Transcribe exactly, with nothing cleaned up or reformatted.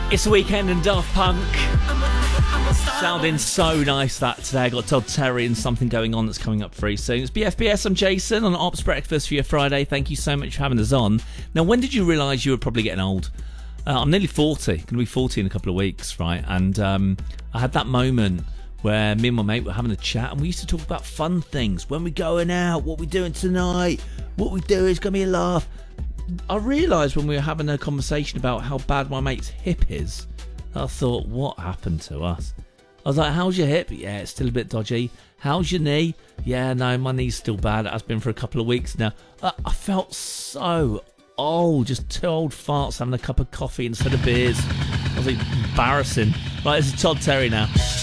It's the weekend and Daft Punk. Sounding so nice that today. I got Todd Terry and something going on that's coming up very soon. It's B F B S, I'm Jason on Ops Breakfast for your Friday. Thank you so much for having us on. Now, when did you realise you were probably getting old? Uh, I'm nearly forty, going to be forty in a couple of weeks, right? And um, I had that moment where me and my mate were having a chat and we used to talk about fun things. When we're going out, what we're doing tonight, what we do is going to be a laugh. I realised when we were having a conversation about how bad my mate's hip is, I thought, what happened to us? I was like, how's your hip? Yeah, it's still a bit dodgy. How's your knee? Yeah, no, my knee's still bad. It has been for a couple of weeks now. I, I felt so old, just two old farts having a cup of coffee instead of beers. I was like, embarrassing. Right, this is Todd Terry now.